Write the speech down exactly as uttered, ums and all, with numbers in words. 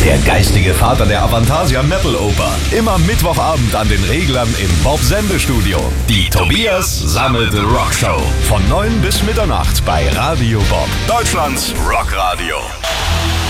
Der geistige Vater der Avantasia Metal Oper. Immer Mittwochabend an den Reglern im Bob-Sende-Studio. Die Tobias Sammelte Rockshow. Von neun bis Mitternacht bei Radio Bob. Deutschlands Rockradio.